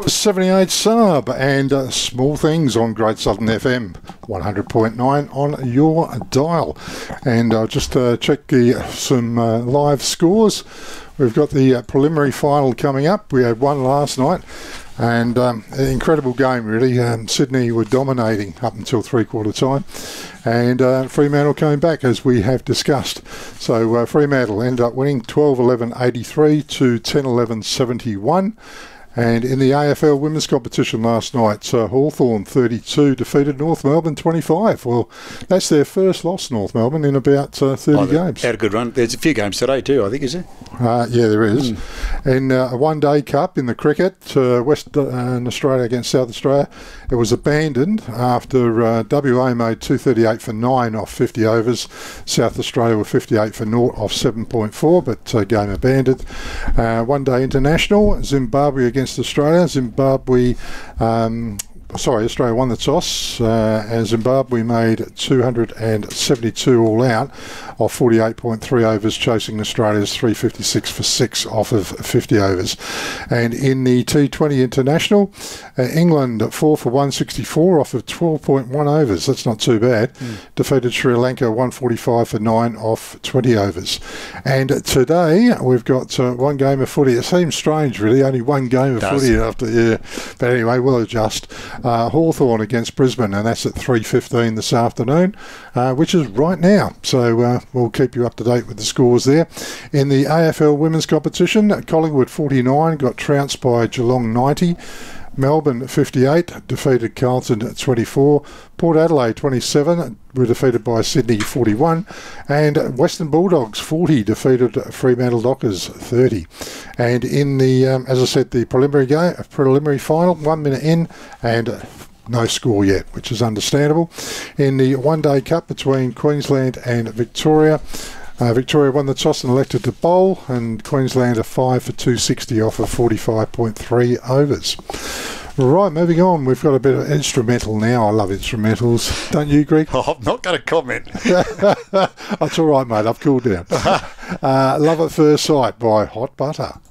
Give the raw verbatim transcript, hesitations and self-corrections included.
seventy-eight sub and uh, Small Things on Great Southern F M, one hundred point nine on your dial. And I'll just uh, check the, some uh, live scores. We've got the uh, preliminary final coming up. We had one last night. And um, an incredible game, really. Um, Sydney were dominating up until three-quarter time. And uh, Fremantle came back, as we have discussed. So uh, Fremantle ended up winning twelve eleven eighty-three to ten eleven seventy-one. And in the A F L women's competition last night, uh, Hawthorn thirty-two defeated North Melbourne twenty-five. Well, that's their first loss, North Melbourne, in about uh, thirty oh, games. Had a good run. There's a few games today too, I think, is there? Uh, yeah, there is. Mm. In uh, a one-day cup in the cricket, uh, Western Australia against South Australia, it was abandoned after uh, W A made two thirty-eight for nine off fifty overs. South Australia were fifty-eight for naught off seven point four, but uh, game abandoned. Uh, one-day international, Zimbabwe against Australia. Zimbabwe, um, sorry, Australia won the toss, uh, and Zimbabwe made two hundred seventy-two all out off forty-eight point three overs, chasing Australia's three fifty-six for six off of fifty overs. And in the T twenty International, uh, England four for one sixty-four off of twelve point one overs. That's not too bad. Mm. Defeated Sri Lanka one forty-five for nine off twenty overs. And today we've got uh, one game of footy. It seems strange, really, only one game of Does. footy after, yeah. But anyway, we'll adjust. Uh, Hawthorn against Brisbane, and that's at three fifteen this afternoon, uh, which is right now. So uh, we'll keep you up to date with the scores there. In the A F L women's competition, Collingwood forty-nine got trounced by Geelong ninety. Melbourne fifty-eight defeated Carlton at twenty-four. Port Adelaide twenty-seven were defeated by Sydney forty-one. And Western Bulldogs forty defeated Fremantle Dockers thirty. And in the, um, as I said, the preliminary game, preliminary final, one minute in, and uh, no score yet, which is understandable. In the one-day cup between Queensland and Victoria, Uh, Victoria won the toss and elected to bowl, and Queensland are five for two sixty off of forty-five point three overs. Right, moving on, we've got a bit of instrumental now. I love instrumentals. Don't you, Greg? Oh, I'm not going to comment. That's all right, mate. I've cooled down. uh, Love at First Sight by Hot Butter.